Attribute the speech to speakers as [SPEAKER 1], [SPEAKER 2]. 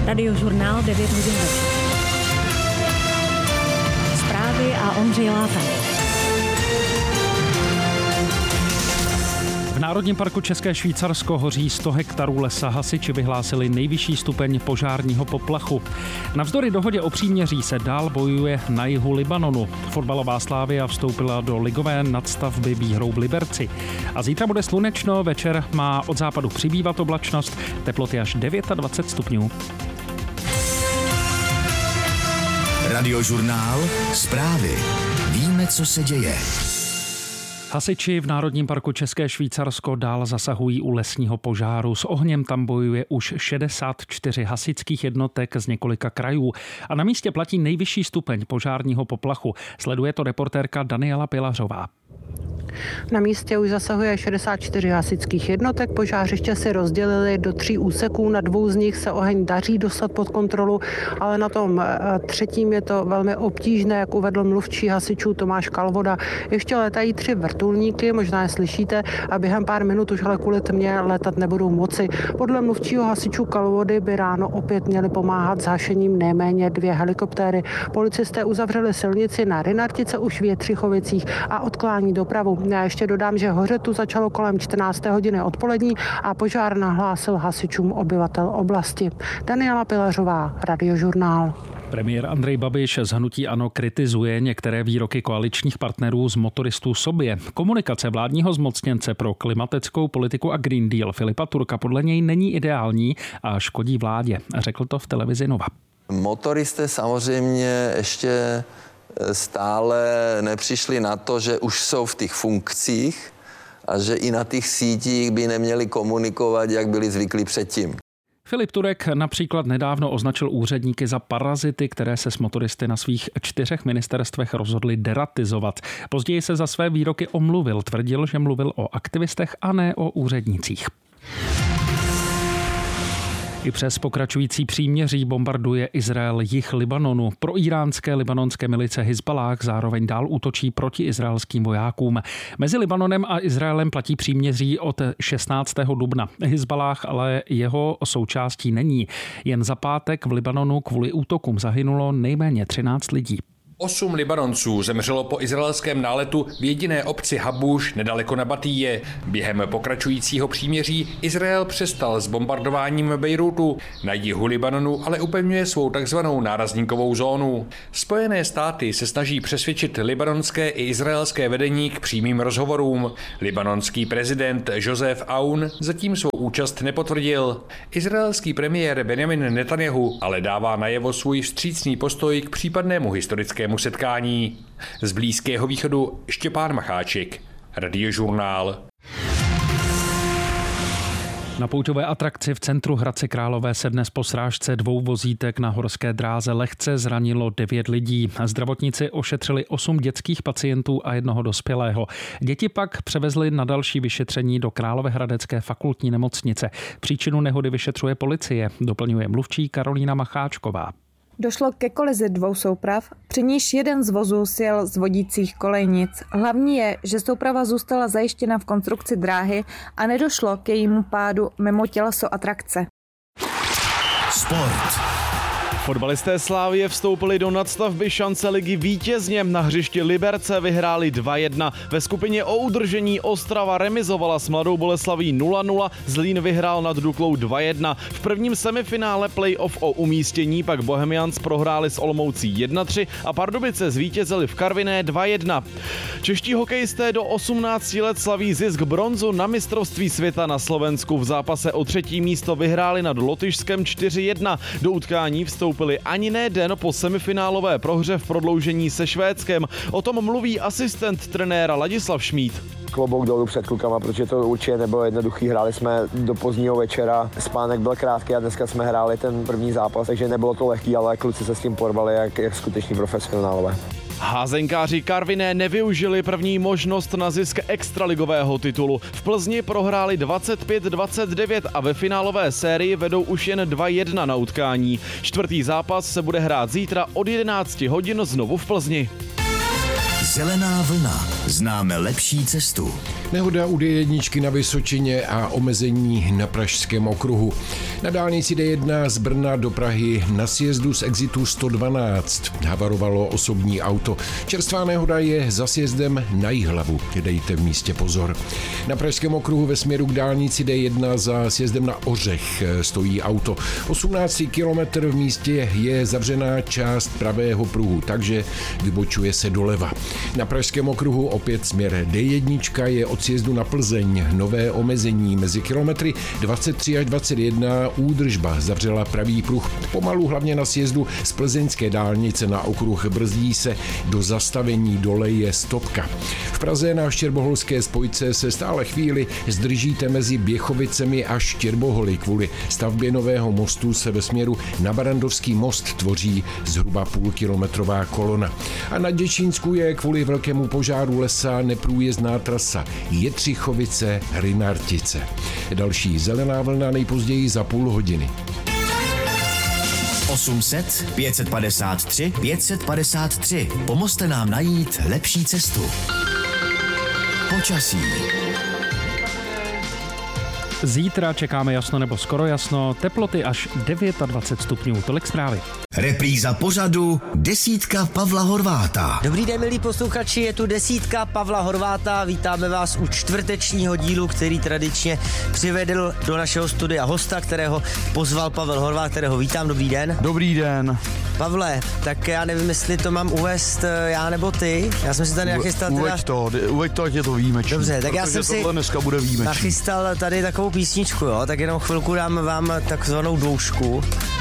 [SPEAKER 1] Radiožurnál 9 hodin večer. Zprávy a Ondřej Láta.
[SPEAKER 2] V Národním parku České Švýcarsko hoří 100 hektarů lesa. Hasiči vyhlásili nejvyšší stupeň požárního poplachu. Navzdory dohodě o příměří se dál bojuje na jihu Libanonu. Fotbalová Slavia vstoupila do ligové nadstavby výhrou v Liberci. A zítra bude slunečno, večer má od západu přibývat oblačnost, teploty až 29 stupňů.
[SPEAKER 3] Radiožurnál, zprávy. Víme, co se děje.
[SPEAKER 2] Hasiči v Národním parku České Švýcarsko dál zasahují u lesního požáru. S ohněm tam bojuje už 64 hasičských jednotek z několika krajů. A na místě platí nejvyšší stupeň požárního poplachu. Sleduje to reportérka Daniela Pilařová.
[SPEAKER 4] Na místě už zasahuje 64 hasičských jednotek. Požářiště si rozdělili do 3 úseků. Na 2 z nich se oheň daří dostat pod kontrolu, ale na tom 3. je to velmi obtížné, jak uvedl mluvčí hasičů Tomáš Kalvoda. Ještě letají 3 vrtulníky, možná je slyšíte, a během pár minut už ale kvůli tmě letat nebudou moci. Podle mluvčího hasičů Kalvody by ráno opět měli pomáhat s hašením nejméně 2 helikoptéry. Policisté uzavřeli silnici na Rynartice už v Jetřichovicích a odklání dopravu. Já ještě dodám, že hořetu začalo kolem 14. hodiny odpolední a požár nahlásil hasičům obyvatel oblasti. Daniela Pilařová, Radiožurnál.
[SPEAKER 2] Premiér Andrej Babiš z hnutí ANO kritizuje některé výroky koaličních partnerů z motoristů sobě. Komunikace vládního zmocněnce pro klimatickou politiku a Green Deal Filipa Turka podle něj není ideální a škodí vládě. Řekl to v televizi Nova.
[SPEAKER 5] Motoristé samozřejmě ještě stále nepřišli na to, že už jsou v těch funkcích a že i na těch sítích by neměli komunikovat, jak byli zvyklí předtím.
[SPEAKER 2] Filip Turek například nedávno označil úředníky za parazity, které se s motoristy na svých 4 ministerstvech rozhodli deratizovat. Později se za své výroky omluvil, tvrdil, že mluvil o aktivistech a ne o úřednících. I přes pokračující příměří bombarduje Izrael jih Libanonu. Proiránské libanonské milice Hizballáh zároveň dál útočí proti izraelským vojákům. Mezi Libanonem a Izraelem platí příměří od 16. dubna. Hizballáh ale jeho součástí není. Jen za pátek v Libanonu kvůli útokům zahynulo nejméně 13 lidí.
[SPEAKER 6] 8 Libanonců zemřelo po izraelském náletu v jediné obci Habuš nedaleko Nabatije. Během pokračujícího příměří Izrael přestal s bombardováním Bejrútu. Na jihu Libanonu ale upevňuje svou takzvanou nárazníkovou zónu. Spojené státy se snaží přesvědčit libanonské i izraelské vedení k přímým rozhovorům. Libanonský prezident Joseph Aoun zatím svou účast nepotvrdil. Izraelský premiér Benjamin Netanjahu ale dává najevo svůj vstřícný postoj k případnému historickému setkání. Z Blízkého východu Štěpán Macháček, Radiožurnál.
[SPEAKER 2] Na pouťové atrakci v centru Hradce Králové se dnes po srážce 2 vozítek na horské dráze lehce zranilo 9 lidí. Zdravotníci ošetřili 8 dětských pacientů a 1 dospělého. Děti pak převezli na další vyšetření do Královéhradecké fakultní nemocnice. Příčinu nehody vyšetřuje policie, doplňuje mluvčí Karolína Macháčková.
[SPEAKER 7] Došlo ke kolizi 2 souprav, při níž jeden z vozů sjel z vodících kolejnic. Hlavní je, že souprava zůstala zajištěna v konstrukci dráhy a nedošlo k jejímu pádu mimo těleso atrakce.
[SPEAKER 3] Sport.
[SPEAKER 8] Fotbalisté Slavie vstoupili do nadstavby šance ligy vítězně. Na hřišti Liberce vyhráli 2-1. Ve skupině o udržení Ostrava remizovala s Mladou Boleslaví 0-0, Zlín vyhrál nad Duklou 2-1. V prvním semifinále play-off o umístění pak Bohemians prohráli s Olomoucí 1-3 a Pardubice zvítězili v Karviné 2-1. Čeští hokejisté do 18 let slaví zisk bronzu na mistrovství světa na Slovensku. V zápase o 3. místo vyhráli nad Lotyšskem 4-1. Do utkání vstoupili ani ne den po semifinálové prohře v prodloužení se Švédskem. O tom mluví asistent trenéra Ladislav Šmíd.
[SPEAKER 9] Klobouk dolů před klukama, protože to určitě nebylo jednoduchý. Hráli jsme do pozdního večera, spánek byl krátký a dneska jsme hráli ten první zápas, takže nebylo to lehký, ale kluci se s tím porvali jak skuteční profesionálové.
[SPEAKER 8] Házenkáři Karviné nevyužili první možnost na zisk extraligového titulu. V Plzni prohráli 25-29 a ve finálové sérii vedou už jen 2-1 na utkání. 4. zápas se bude hrát zítra od 11 hodin znovu v Plzni.
[SPEAKER 3] Zelená vlna. Známe lepší cestu.
[SPEAKER 10] Nehoda u D1 na Vysočině a omezení na Pražském okruhu. Na dálnici D1 z Brna do Prahy na sjezdu z exitu 112 havarovalo osobní auto. Čerstvá nehoda je za sjezdem na Jihlavu. Dejte v místě pozor. Na Pražském okruhu ve směru k dálnici D1 za sjezdem na Ořech stojí auto. 18. kilometr v místě je zavřená část pravého pruhu, takže vybočuje se doleva. Na Pražském okruhu opět směr D1 je od sjezdu na Plzeň. Nové omezení mezi kilometry 23 až 21 údržba zavřela pravý pruh. Pomalu hlavně na sjezdu z plzeňské dálnice na okruh brzdí se, do zastavení dole je stopka. V Praze na Štěrboholské spojce se stále chvíli zdržíte mezi Běchovicemi a Štěrboholy. Kvůli stavbě nového mostu se ve směru na Barandovský most tvoří zhruba půlkilometrová kolona. A na Děčínsku je kvůli velkému požáru lesa neprůjezdná trasa Jetřichovice Rynartice. Další zelená vlna nejpozději za půl hodiny.
[SPEAKER 3] 800 553 553. Pomozte nám najít lepší cestu. Počasí.
[SPEAKER 2] Zítra čekáme jasno nebo skoro jasno, teploty až 29 stupňů. Tolik zprávy.
[SPEAKER 3] Repríza pořadu Desítka Pavla Horváta.
[SPEAKER 11] Dobrý den, milí posluchači, je tu Desítka Pavla Horváta. Vítáme vás u čtvrtečního dílu, který tradičně přivedl do našeho studia hosta, kterého pozval Pavel Horvát, kterého vítám. Dobrý den.
[SPEAKER 12] Dobrý den.
[SPEAKER 11] Pavle, tak já nevím, jestli to mám uvést já nebo ty. Já jsem si tady nachystal
[SPEAKER 12] Uveď to, ať je to výjimečný.
[SPEAKER 11] Dobře, tak já jsem si
[SPEAKER 12] dneska bude výjimečný.
[SPEAKER 11] nachystal tady takovou písničku, jo, tak jenom chvilku dám vám takzvanou doušku.